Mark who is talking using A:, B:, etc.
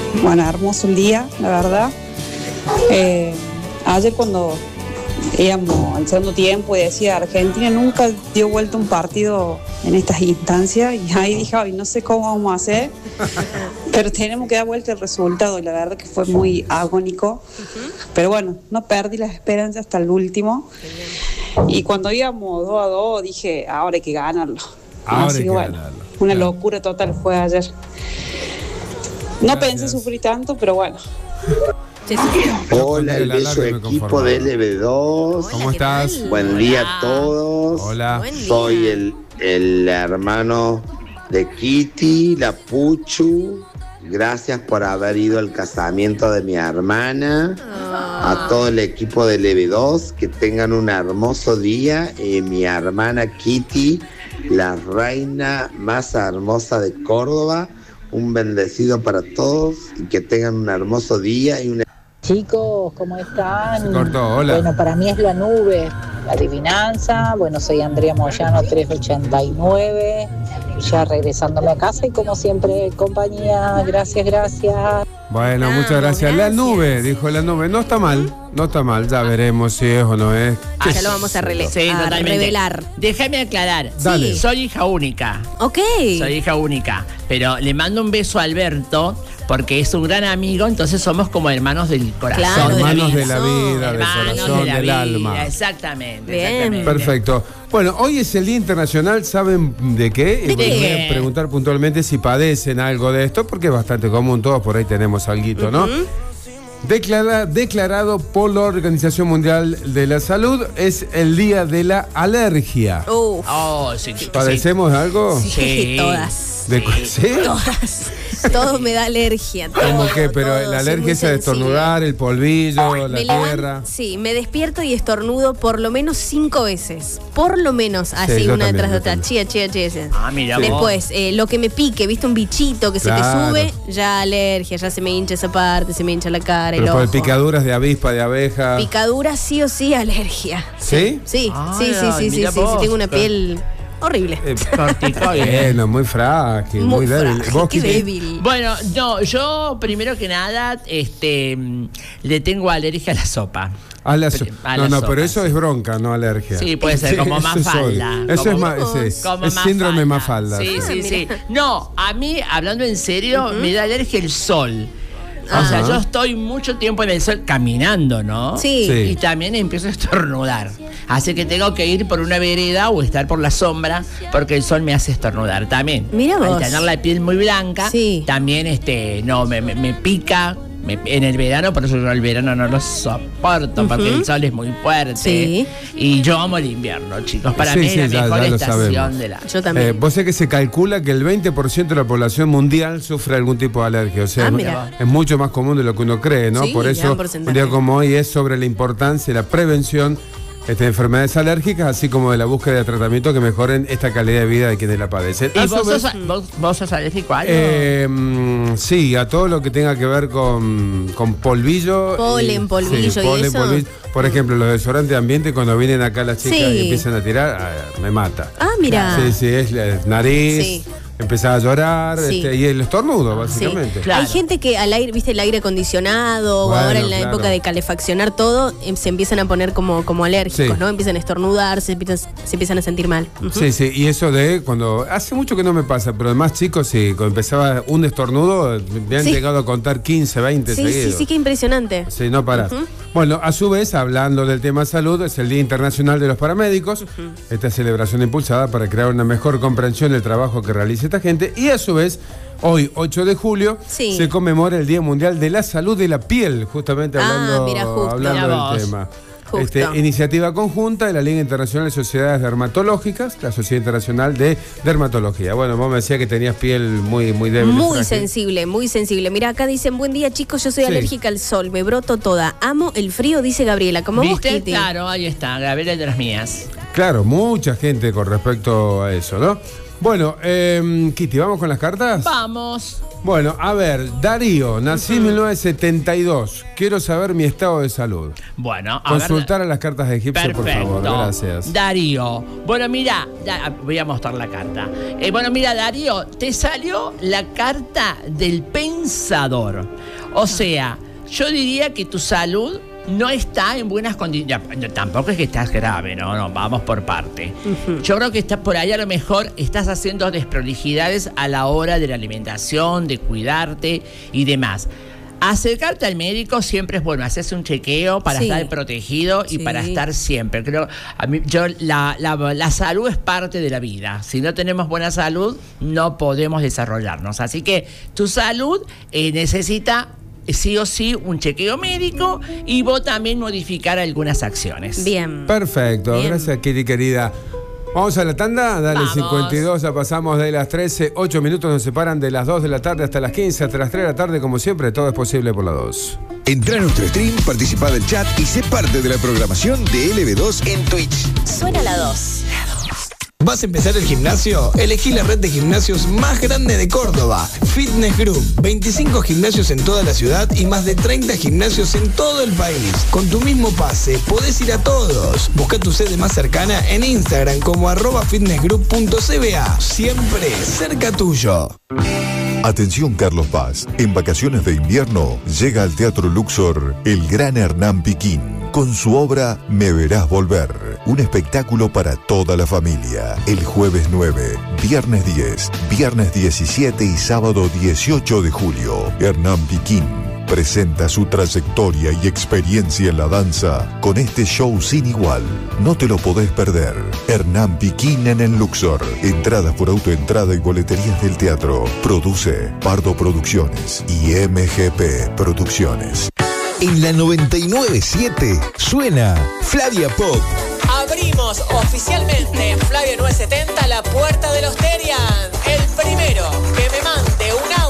A: Bueno, hermoso el día, la verdad. Ayer cuando íbamos al segundo tiempo y decía Argentina nunca dio vuelta un partido en estas instancias, y ahí dije, ay, no sé cómo vamos a hacer, pero tenemos que dar vuelta el resultado, y la verdad que fue muy agónico. Pero bueno, no perdí las esperanzas hasta el último, y cuando íbamos 2-2 dije, ahora hay que ganarlo. Así que bueno, una locura total fue ayer. No pensé sufrir tanto, pero bueno.
B: Hola, el beso equipo de LB2.
C: ¿Cómo estás?
B: Buen día a todos.
C: Hola.
B: Soy el hermano de Kitty, la Puchu. Gracias por haber ido al casamiento de mi hermana. A todo el equipo de LB2, que tengan un hermoso día. Mi hermana Kitty, la reina más hermosa de Córdoba. Un bendecido para todos y que tengan un hermoso día y una...
D: Chicos, ¿cómo están?
C: Se cortó, hola.
D: Bueno, para mí es la nube, la adivinanza. Bueno, soy Andrea Moyano, 389. Ya regresándome a casa y como siempre, compañía. Gracias.
C: Bueno, muchas gracias. La nube, dijo la nube. No está mal, ya veremos si es o no es.
E: Ya lo vamos a revelar.
F: Déjame aclarar.
C: Dale.
F: Soy hija única.
E: Ok.
F: Soy hija única. Pero le mando un beso a Alberto porque es un gran amigo, entonces somos como hermanos del corazón.
E: Claro,
C: hermanos de la vida, del
F: Hermanos
C: corazón,
F: de la
C: del
F: vida,
C: alma.
F: Exactamente.
C: Perfecto. Bueno, hoy es el Día Internacional, ¿saben de qué?
E: ¿De qué?
C: Voy a preguntar puntualmente si padecen algo de esto, porque es bastante común, todos por ahí tenemos alguito, ¿no? Declarado por la Organización Mundial de la Salud, es el Día de la Alergia.
F: Sí.
C: ¿Padecemos de algo?
E: Sí, todas.
C: ¿Sí?
E: Todas. Todo me da alergia.
C: ¿Cómo qué? Pero
E: todo,
C: la alergia es
E: soy
C: a
E: muy
C: estornudar, el polvillo, la tierra.
E: Sí, me despierto y estornudo por lo menos 5 veces. Por lo menos, así,
C: yo
E: una
C: también,
E: detrás de
C: yo
E: otra.
C: también.
E: Chía.
F: Mira vos.
E: Después, lo que me pique, ¿viste? Un bichito que
C: Claro.
E: se te sube, ya alergia, ya se me hincha esa parte, se me hincha la cara,
C: Pero
E: el
C: por
E: ojo.
C: picaduras de avispa, de abeja.
E: Picadura sí o sí, alergia.
C: ¿Sí?
E: Sí,
F: Ay,
E: sí,
F: mira vos.
E: tengo una piel horrible.
C: Bueno, muy frágil, muy débil.
E: frágil,
C: ¿Vos,
E: qué
C: Kitty?
E: débil.
F: Bueno, no, yo primero que nada, le tengo alergia a la sopa.
C: A la
F: A
C: no,
F: la sopa,
C: pero eso es bronca, no alergia.
F: Sí, puede ser como
C: eso es
F: Mafalda.
C: odio. Eso
F: Como-
C: es
F: como
C: es síndrome Mafalda.
F: Sí. No, a mí, hablando en serio, me da alergia el sol. O sea,
C: Ajá.
F: yo estoy mucho tiempo en el sol caminando, ¿no?
E: Sí.
C: Sí.
F: Y también empiezo a estornudar. Así que tengo que ir por una vereda o estar por la sombra porque el sol me hace estornudar también.
E: Mira vos.
F: Al tener la piel muy blanca,
E: Sí.
F: también me pica. En el verano, por eso yo el verano no lo soporto, porque el sol es muy fuerte.
E: Sí.
F: Y yo amo el invierno, chicos. Para
C: Sí,
F: mí
C: sí,
F: es la
C: ya
F: mejor
C: lo
F: estación
C: sabemos.
F: del año.
E: Yo también.
C: Vos sé que se calcula que el 20% de la población mundial sufre algún tipo de alergia. O sea,
E: mira.
C: es mucho más común de lo que uno cree, ¿no?
E: Sí,
C: Por eso,
E: gran
C: un
E: porcentaje.
C: día como hoy es sobre la importancia y la prevención de enfermedades alérgicas, así como de la búsqueda de tratamiento que mejoren esta calidad de vida de quienes la padecen.
F: ¿Y
C: A su
F: vos
C: vez,
F: sos alérgico a algo?
C: sí, a todo lo que tenga que ver con polvillo.
E: Polen, polvillo y eso.
C: polvillo. Por ejemplo, los desodorantes de ambiente, cuando vienen acá las chicas
E: Sí.
C: y empiezan a tirar, me mata.
E: Mira.
C: Sí, es la nariz,
E: Sí.
C: empezaba a llorar,
E: Sí.
C: y el estornudo,
E: Sí.
C: básicamente.
F: Claro.
E: Hay gente que al aire, viste, el aire acondicionado, o
C: Bueno,
E: ahora en la
C: claro.
E: época de calefaccionar todo, se empiezan a poner como alérgicos,
C: Sí.
E: ¿no? Empiezan a estornudar, se empiezan a sentir mal. Ujú.
C: Sí, y eso de cuando, hace mucho que no me pasa, pero además chicos, sí, cuando empezaba un estornudo, me han
E: Sí.
C: llegado a contar 15, 20 seguidos.
E: Sí, qué impresionante.
C: Sí, no parás. Bueno, a su vez, hablando del tema salud, es el Día Internacional de los Paramédicos. Esta celebración impulsada para crear una mejor comprensión del trabajo que realiza esta gente. Y a su vez, hoy, 8 de julio,
E: Sí.
C: se conmemora el Día Mundial de la Salud de la Piel, justamente hablando,
E: mira, justo.
C: hablando
F: Mira
C: del
F: vos.
C: tema.
E: Justo.
C: Iniciativa conjunta de la Liga Internacional de Sociedades Dermatológicas, la Sociedad Internacional de Dermatología. Bueno, vos me decías que tenías piel muy, muy débil.
E: Muy
C: frágil.
E: sensible, muy sensible. Mira, acá dicen, buen día chicos, yo soy
C: Sí.
E: alérgica al sol, me broto toda. Amo el frío, dice Gabriela, como vos,
F: ¿Viste?
E: Kitty.
F: Claro, ahí está, Gabriela de las mías.
C: Claro, mucha gente con respecto a eso, ¿no? Bueno, Kitty, ¿vamos con las cartas?
F: Vamos.
C: Bueno, a ver, Darío, nací en 1972. Quiero saber mi estado de salud.
F: Bueno, a
C: Consultar a las cartas de egipcio, por favor. Gracias.
F: Darío. Bueno, mira, voy a mostrar la carta. Bueno, mira, Darío, te salió la carta del dispensador. O sea, yo diría que tu salud no está en buenas condiciones. Tampoco es que estás grave, no, vamos por parte. Yo creo que estás por ahí, a lo mejor estás haciendo desprolijidades a la hora de la alimentación, de cuidarte y demás. Acercarte al médico siempre es bueno, hacerse un chequeo para estar protegido y para estar siempre. Creo, la salud es parte de la vida. Si no tenemos buena salud, no podemos desarrollarnos. Así que tu salud necesita sí o sí un chequeo médico y vos también modificar algunas acciones.
E: Bien.
C: Perfecto,
E: Bien.
C: Gracias, Kitty querida. Vamos a la tanda, dale.
F: Vamos.
C: 52, ya pasamos de las 13, 8 minutos nos separan de las 2 de la tarde hasta las 15, hasta las 3 de la tarde, como siempre, todo es posible por la 2.
G: Entrá a nuestro stream, participá del chat y sé parte de la programación de LB2 en Twitch.
H: Suena la 2.
I: ¿Vas a empezar el gimnasio? Elegí la red de gimnasios más grande de Córdoba, Fitness Group. 25 gimnasios en toda la ciudad y más de 30 gimnasios en todo el país. Con tu mismo pase, podés ir a todos. Busca tu sede más cercana en Instagram como @fitnessgroup.cba. Siempre cerca tuyo.
J: Atención Carlos Paz, en vacaciones de invierno llega al Teatro Luxor el gran Hernán Piquín con su obra Me Verás Volver, un espectáculo para toda la familia. El jueves 9, viernes 10, viernes 17 y sábado 18 de julio, Hernán Piquín presenta su trayectoria y experiencia en la danza con este show sin igual. No te lo podés perder. Hernán Piquín en el Luxor. Entradas por autoentrada y boleterías del teatro. Produce Pardo Producciones y MGP Producciones.
G: En la 99.7 suena Flavia Pop.
H: Abrimos oficialmente en Flavia 970 la puerta de los Terian. El primero que me mande un audio